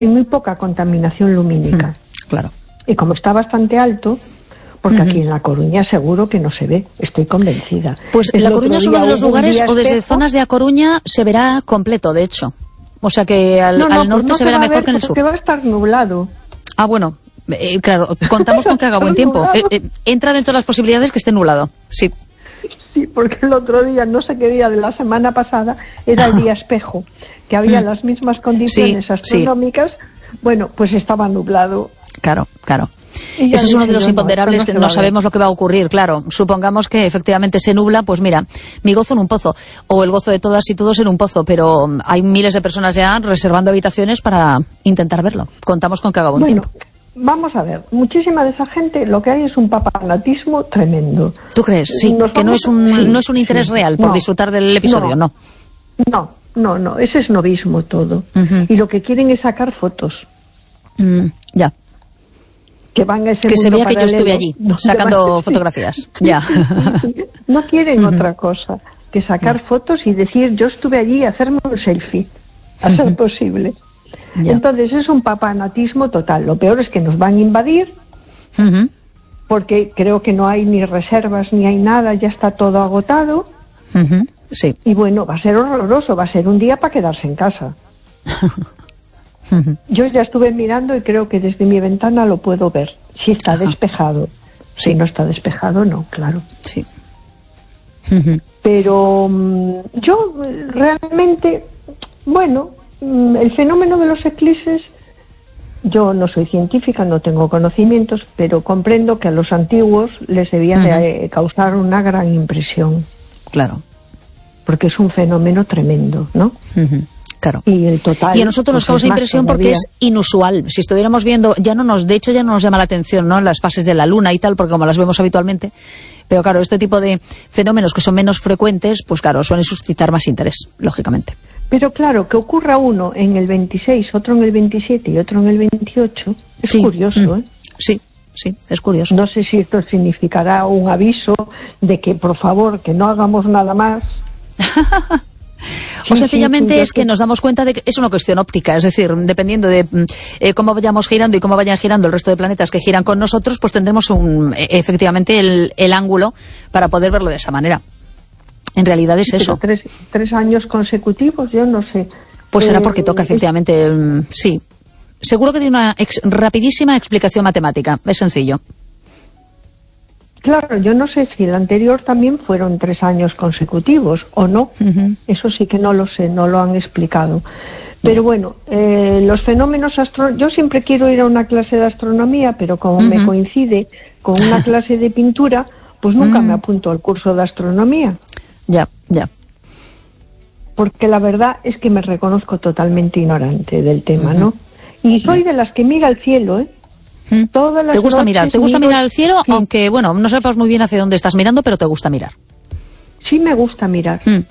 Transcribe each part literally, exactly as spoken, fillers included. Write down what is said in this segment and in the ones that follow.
muy poca contaminación lumínica. Mm, claro. Y como está bastante alto, porque uh-huh. aquí en La Coruña seguro que no se ve, estoy convencida. Pues en La Coruña es uno de los lugares, o desde zonas de A Coruña se verá completo, de hecho. O sea que al, no, no, al norte pues no se verá va mejor que en el sur. Porque va a estar nublado. Ah, bueno, eh, claro, contamos con que haga buen tiempo. Eh, eh, entra dentro de las posibilidades que esté nublado, sí. Sí, porque el otro día, no sé qué día de la semana pasada, era el día espejo, que había las mismas condiciones sí, astronómicas, sí. Bueno, pues estaba nublado. Claro, claro. Eso es uno de los imponderables, no, no que no sabemos lo que va a ocurrir, claro. Supongamos que efectivamente se nubla, pues mira, mi gozo en un pozo, o el gozo de todas y todos en un pozo, pero hay miles de personas ya reservando habitaciones para intentar verlo. Contamos con que haga buen bueno, tiempo. Vamos a ver, muchísima de esa gente lo que hay es un papanatismo tremendo. ¿Tú crees? Sí, Nos que no es un sí, no es un interés sí. real por no, disfrutar del episodio, no. No, no, no, ese es snobismo todo. Uh-huh. Y lo que quieren es sacar fotos. Mm, ya. Que van a ese que se vea que yo paralelo, estuve allí sacando van, fotografías. Sí, ya. Sí, sí, sí. No quieren uh-huh. otra cosa que sacar uh-huh. fotos y decir yo estuve allí y hacerme un selfie, a ser uh-huh. posible. Ya. Entonces es un papanatismo total. Lo peor es que nos van a invadir uh-huh. porque creo que no hay ni reservas ni hay nada, ya está todo agotado. Uh-huh. Sí. Y bueno, va a ser horroroso, va a ser un día para quedarse en casa. Yo ya estuve mirando y creo que desde mi ventana lo puedo ver. Si está despejado. Sí. Si no está despejado, no, claro. Sí. Pero um, yo realmente, bueno, um, el fenómeno de los eclipses, yo no soy científica, no tengo conocimientos, pero comprendo que a los antiguos les debía uh-huh. de causar una gran impresión. Claro. Porque es un fenómeno tremendo, ¿no? Uh-huh. Claro. Y el total, y a nosotros nos pues causa impresión porque es inusual. Si estuviéramos viendo, ya no nos, de hecho ya no nos llama la atención, ¿no? Las fases de la luna y tal, porque como las vemos habitualmente. Pero claro, este tipo de fenómenos que son menos frecuentes, pues claro, suelen suscitar más interés, lógicamente. Pero claro, que ocurra uno en el veintiséis, otro en el veintisiete y otro en el veintiocho, es sí. curioso, ¿eh? Sí, sí, es curioso. No sé si esto significará un aviso de que, por favor, que no hagamos nada más. O sencillamente sí, sí, es que nos damos cuenta de que es una cuestión óptica, es decir, dependiendo de eh, cómo vayamos girando y cómo vayan girando el resto de planetas que giran con nosotros, pues tendremos un, efectivamente el, el ángulo para poder verlo de esa manera. En realidad es eso. Pero tres, tres años consecutivos, yo no sé. Pues será eh, porque toca efectivamente, es... sí. Seguro que tiene una ex, rapidísima explicación matemática, es sencillo. Claro, yo no sé si el anterior también fueron tres años consecutivos o no. Uh-huh. Eso sí que no lo sé, no lo han explicado. Pero bueno, eh, los fenómenos astro... Yo siempre quiero ir a una clase de astronomía, pero como uh-huh. me coincide con una clase de pintura, pues nunca uh-huh. me apunto al curso de astronomía. Ya, ya. Porque la verdad es que me reconozco totalmente ignorante del tema, uh-huh. ¿no? Y soy de las que mira al cielo, ¿eh? Todas las te gusta mirar, te gusta miro... mirar al cielo, sí. Aunque bueno, no sepas muy bien hacia dónde estás mirando, pero te gusta mirar. Sí me gusta mirar. Mm.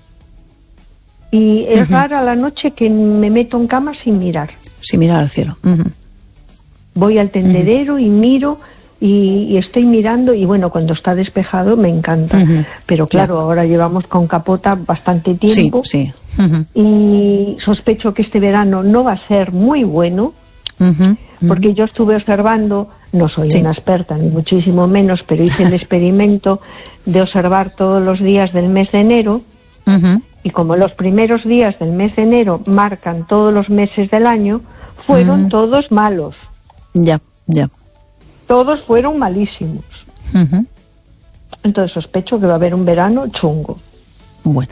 Y es uh-huh. rara la noche que me meto en cama sin mirar. Sin mirar al cielo. Uh-huh. Voy al tendedero uh-huh. y miro y, y estoy mirando y bueno, cuando está despejado me encanta. Uh-huh. Pero claro, yeah. ahora llevamos con capota bastante tiempo. Sí, sí. Uh-huh. Y sospecho que este verano no va a ser muy bueno. Uh-huh. Porque yo estuve observando, no soy sí. una experta ni muchísimo menos, pero hice el experimento de observar todos los días del mes de enero uh-huh. y como los primeros días del mes de enero marcan todos los meses del año, fueron uh-huh. todos malos. Ya, ya. Todos fueron malísimos. Uh-huh. Entonces sospecho que va a haber un verano chungo. Bueno.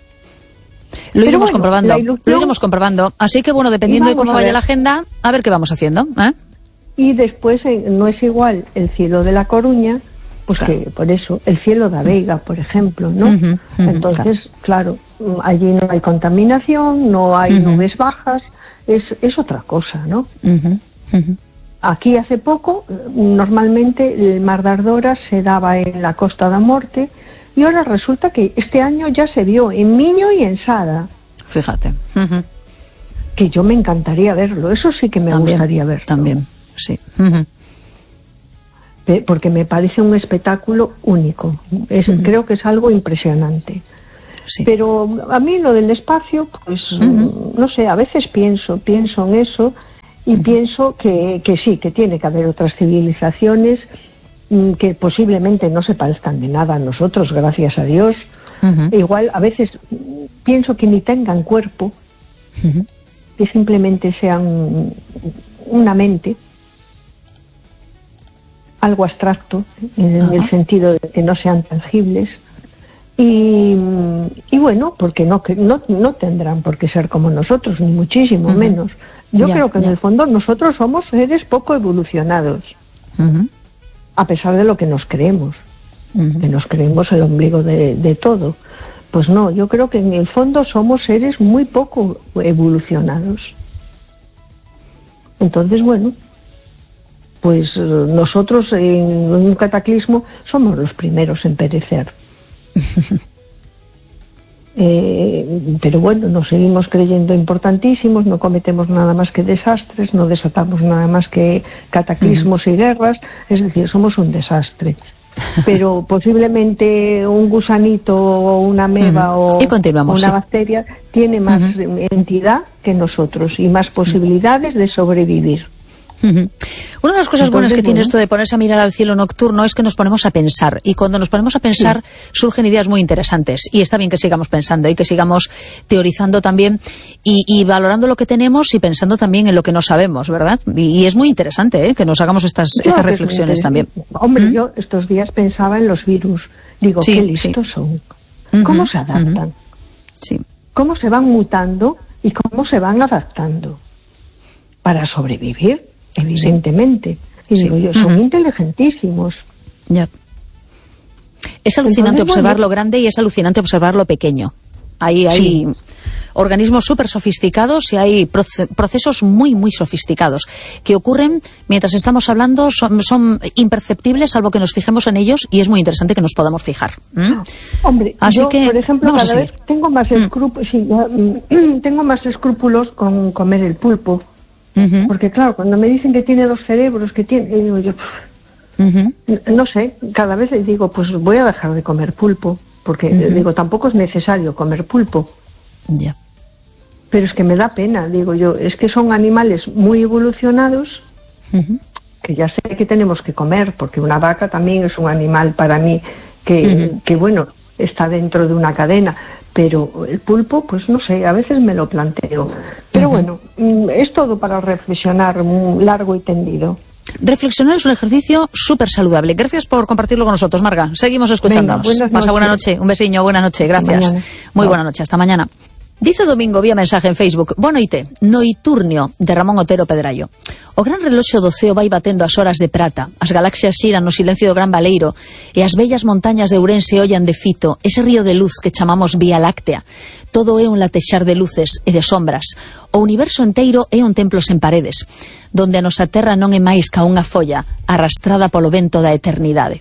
Lo iremos bueno, comprobando, ilusión... lo iremos comprobando. Así que bueno, dependiendo de cómo vaya la agenda, a ver qué vamos haciendo, ¿eh? Y después eh, no es igual el cielo de La Coruña, pues claro. que por eso, el cielo de Veiga, por ejemplo, ¿no? Uh-huh, uh-huh, Entonces, claro. claro, allí no hay contaminación, no hay uh-huh. nubes bajas, es, es otra cosa, ¿no? Uh-huh, uh-huh. Aquí hace poco, normalmente el Mar de Ardora se daba en la Costa da Morte, y ahora resulta que este año ya se vio en Miño y en Sada. Fíjate. Uh-huh. Que yo me encantaría verlo, eso sí que me también, gustaría verlo. También, sí. Uh-huh. Porque me parece un espectáculo único. Es, uh-huh. Creo que es algo impresionante. Sí. Pero a mí lo del espacio, pues, uh-huh. no sé, a veces pienso, pienso en eso Y uh-huh. pienso que, que sí, que tiene que haber otras civilizaciones que posiblemente no se parezcan de nada a nosotros, gracias a Dios. Uh-huh. Igual a veces pienso que ni tengan cuerpo, uh-huh. que simplemente sean una mente, algo abstracto, en uh-huh. el sentido de que no sean tangibles. Y, y bueno, porque no, no, no tendrán por qué ser como nosotros, ni muchísimo uh-huh. menos. Yo ya, creo que ya. en el fondo nosotros somos seres poco evolucionados. Uh-huh. A pesar de lo que nos creemos, uh-huh. que nos creemos el ombligo de, de todo. Pues no, yo creo que en el fondo somos seres muy poco evolucionados. Entonces, bueno, pues nosotros en un cataclismo somos los primeros en perecer. Eh, pero bueno, nos seguimos creyendo importantísimos, no cometemos nada más que desastres, no desatamos nada más que cataclismos uh-huh. y guerras, es decir, somos un desastre. Pero posiblemente un gusanito o una ameba uh-huh. o una sí. bacteria tiene más uh-huh. entidad que nosotros y más posibilidades de sobrevivir. Uh-huh. Una de las cosas Entonces, buenas que bueno. tiene esto de ponerse a mirar al cielo nocturno es que nos ponemos a pensar, y cuando nos ponemos a pensar sí. surgen ideas muy interesantes, y está bien que sigamos pensando y que sigamos teorizando también y, y valorando lo que tenemos y pensando también en lo que no sabemos, ¿verdad? Y, y es muy interesante, ¿eh? Que nos hagamos estas, no, estas reflexiones también. Hombre, ¿Mm? yo estos días pensaba en los virus, digo, sí, qué listos sí. son, uh-huh. ¿cómo se adaptan? Uh-huh. Sí. ¿Cómo se van mutando y cómo se van adaptando para sobrevivir? Evidentemente. Sí. Y digo yo, son uh-huh. inteligentísimos. Ya. Es alucinante Entonces, observar bueno, lo grande y es alucinante observar lo pequeño. Ahí hay sí. organismos súper sofisticados y hay proce- procesos muy, muy sofisticados que ocurren mientras estamos hablando, son, son imperceptibles salvo que nos fijemos en ellos, y es muy interesante que nos podamos fijar. ¿Mm? Hombre, Así yo, que, por ejemplo, cada vez tengo más, escrup- mm. sí, ya, tengo más escrúpulos con comer el pulpo. Uh-huh. Porque claro, cuando me dicen que tiene dos cerebros, que tiene, digo yo, uh-huh. no sé, cada vez les digo, pues voy a dejar de comer pulpo, porque uh-huh. digo, tampoco es necesario comer pulpo. Ya. Yeah. Pero es que me da pena, digo yo, es que son animales muy evolucionados, uh-huh. que ya sé que tenemos que comer, porque una vaca también es un animal para mí que, uh-huh. que bueno, está dentro de una cadena. Pero el pulpo, pues no sé, a veces me lo planteo. Pero uh-huh. bueno, es todo para reflexionar largo y tendido. Reflexionar es un ejercicio súper saludable. Gracias por compartirlo con nosotros, Marga. Seguimos escuchándonos. Venga, Pasa buena noche. Un besiño, buena noche. Gracias. Muy buena noche. Hasta mañana. Dice Domingo vía mensaje en Facebook: Boa noite, Noiturnio, de Ramón Otero Pedrallo. O gran reloxo do ceo vai batendo as horas de prata, as galaxias xiran no silencio do Gran Baleiro, e as bellas montañas de Ourense ollan de fito ese río de luz que chamamos Vía Láctea. Todo é un latexar de luces e de sombras. O universo enteiro é un templo sen paredes, donde a nosa terra non é máis ca unha folla arrastrada polo vento da eternidade.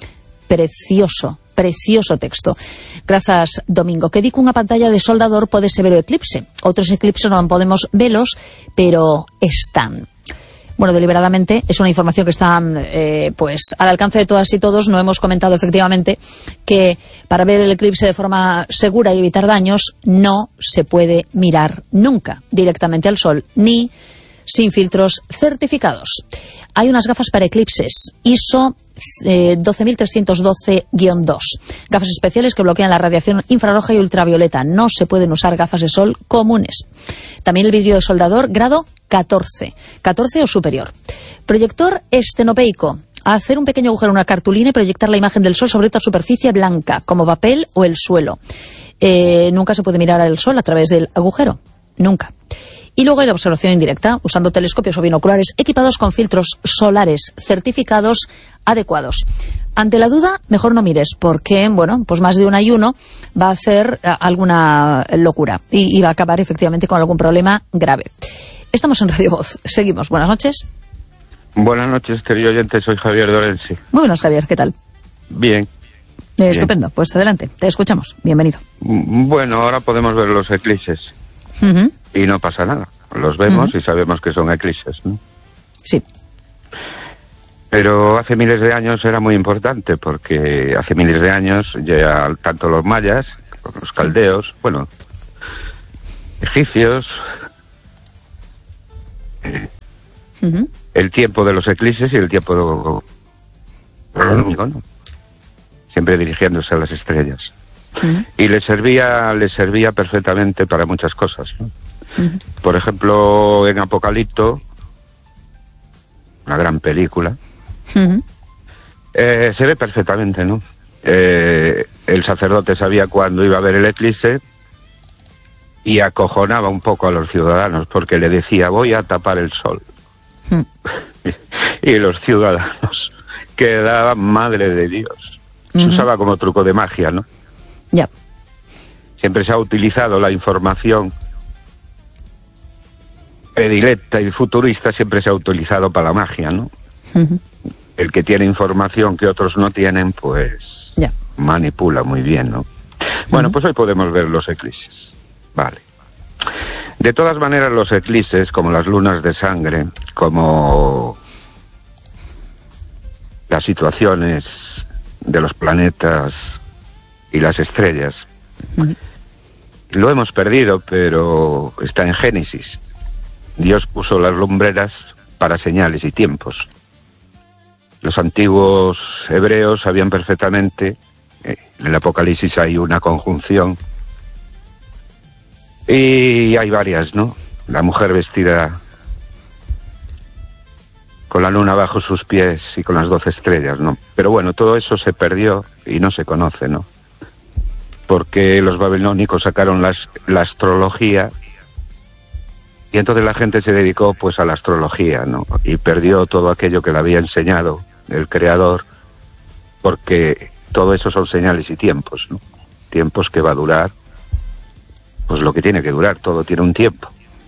Precioso. Precioso texto. Grazas, Domingo. Que di que unha pantalla de soldador podese ver o eclipse. Outros eclipses non podemos velos, pero están. Bueno, deliberadamente es una información que está eh, pues al alcance de todas y todos. No hemos comentado efectivamente que para ver el eclipse de forma segura y evitar daños no se puede mirar nunca directamente al sol, ni sin filtros certificados. Hay unas gafas para eclipses I S O eh, doce mil trescientos doce guión dos. Gafas especiales que bloquean la radiación infrarroja y ultravioleta. No se pueden usar gafas de sol comunes. También el vidrio de soldador grado catorce. catorce o superior. Proyector estenopeico. Hacer un pequeño agujero en una cartulina y proyectar la imagen del sol sobre otra superficie blanca, como papel o el suelo. Eh, nunca se puede mirar al sol a través del agujero. Nunca. Y luego hay la observación indirecta, usando telescopios o binoculares equipados con filtros solares certificados adecuados. Ante la duda, mejor no mires, porque, bueno, pues más de un ayuno va a hacer alguna locura y, y va a acabar efectivamente con algún problema grave. Estamos en Radio Voz. Seguimos. Buenas noches. Buenas noches, querido oyente. Soy Javier Dorense. Muy buenas, Javier. ¿Qué tal? Bien. Eh, Bien. Estupendo. Pues adelante. Te escuchamos. Bienvenido. Bueno, ahora podemos ver los eclipses. Uh-huh. Y no pasa nada. Los vemos uh-huh. y sabemos que son eclipses, ¿no? Sí. Pero hace miles de años era muy importante, porque hace miles de años ya tanto los mayas, los caldeos, bueno, egipcios, eh, Uh-huh. El tiempo de los eclipses y el tiempo de... ¿no? Siempre dirigiéndose a las estrellas. Uh-huh. Y le servía, le servía perfectamente para muchas cosas, ¿no? Uh-huh. Por ejemplo, en Apocalipto, una gran película, uh-huh. eh, se ve perfectamente, ¿no? Eh, el sacerdote sabía cuándo iba a haber el eclipse y acojonaba un poco a los ciudadanos porque le decía, voy a tapar el sol. Uh-huh. Y los ciudadanos quedaban, madre de Dios. Uh-huh. Se usaba como truco de magia, ¿no? Ya. Siempre se ha utilizado la información predilecta y futurista, siempre se ha utilizado para la magia, ¿no? Uh-huh. El que tiene información que otros no tienen, pues ya. manipula muy bien, ¿no? Bueno, uh-huh. pues hoy podemos ver los eclipses. Vale. De todas maneras, los eclipses, como las lunas de sangre, como las situaciones de los planetas y las estrellas, uh-huh. lo hemos perdido, pero está en Génesis. Dios puso las lumbreras para señales y tiempos. Los antiguos hebreos sabían perfectamente, eh, en el Apocalipsis hay una conjunción, y hay varias, ¿no? La mujer vestida con la luna bajo sus pies y con las doce estrellas, ¿no? Pero bueno, todo eso se perdió y no se conoce, ¿no? Porque los babilónicos sacaron las, la astrología y entonces la gente se dedicó pues a la astrología, ¿no? Y perdió todo aquello que le había enseñado el Creador, porque todo eso son señales y tiempos, ¿no? Tiempos que va a durar, pues lo que tiene que durar, todo tiene un tiempo.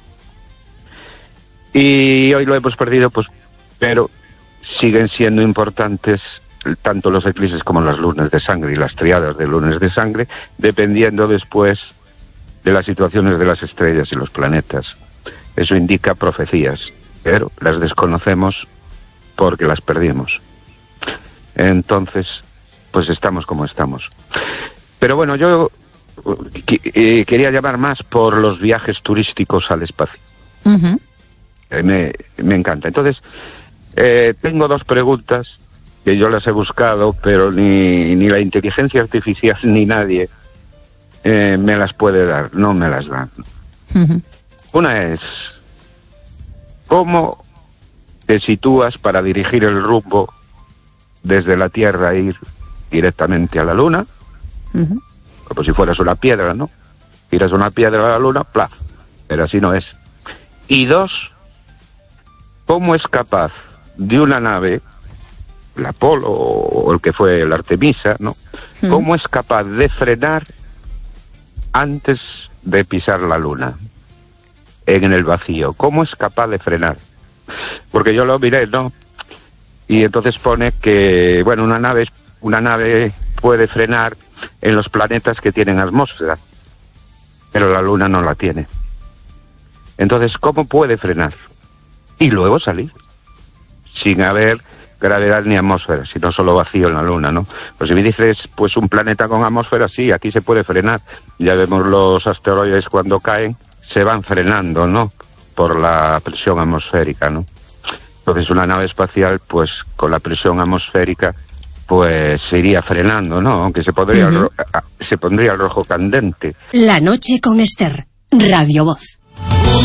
Y hoy lo hemos perdido, pues, pero siguen siendo importantes tanto los eclipses como las lunas de sangre y las triadas de lunas de sangre, dependiendo después de las situaciones de las estrellas y los planetas. Eso indica profecías, pero las desconocemos porque las perdimos. Entonces, pues estamos como estamos. Pero bueno, yo eh, quería llamar más por los viajes turísticos al espacio. Uh-huh. Eh, me, me encanta. Entonces, eh, tengo dos preguntas que yo las he buscado, pero ni, ni la inteligencia artificial ni nadie eh, me las puede dar, no me las dan. Uh-huh. Una es, ¿cómo te sitúas para dirigir el rumbo desde la Tierra e ir directamente a la Luna? Uh-huh. Como si fueras una piedra, ¿no? Tiras una piedra a la Luna, ¡plaf! Pero así no es. Y dos, ¿cómo es capaz de una nave, el Apolo o el que fue el Artemisa, ¿no? Uh-huh. ¿Cómo es capaz de frenar antes de pisar la Luna? En el vacío. ¿Cómo es capaz de frenar? Porque yo lo miré, ¿no? Y entonces pone que, bueno, una nave, una nave puede frenar en los planetas que tienen atmósfera, pero la Luna no la tiene. Entonces, ¿cómo puede frenar? Y luego salir, sin haber gravedad ni atmósfera, sino solo vacío en la Luna, ¿no? Pues si me dices, pues un planeta con atmósfera, sí, aquí se puede frenar. Ya vemos los asteroides cuando caen, se van frenando, ¿no? Por la presión atmosférica, ¿no? Entonces una nave espacial, pues con la presión atmosférica, pues se iría frenando, ¿no? Aunque se podría, uh-huh. ro- se pondría el rojo candente. La noche con Esther, Radio Voz.